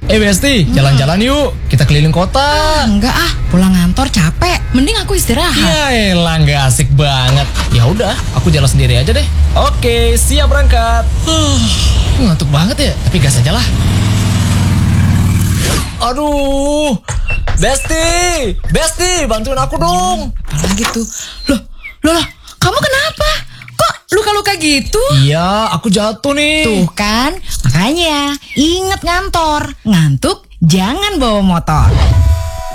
Besti, jalan-jalan yuk. Kita keliling kota. Enggak pulang kantor capek. Mending aku istirahat. Ya elah, nggak asik banget. Ya udah, aku jalan sendiri aja deh. Oke, siap berangkat. Ngantuk banget ya, tapi gas aja lah. Aduh, Besti, bantuin aku dong. Apalagi tuh. Loh, kamu kenapa? Kok luka-luka gitu? Iya, aku jatuh nih. Tuh kan, makanya inget ngantor. Ngantuk, jangan bawa motor.